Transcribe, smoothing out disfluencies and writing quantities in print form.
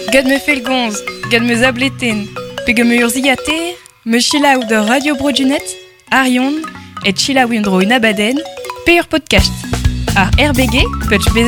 Gad me felgonz, gad me zableten, pe gad me urziater, me chilaou de Radio Brodunet, Arion, et chilaouindro une abaden, pe ur podcast. Ar RBG, petch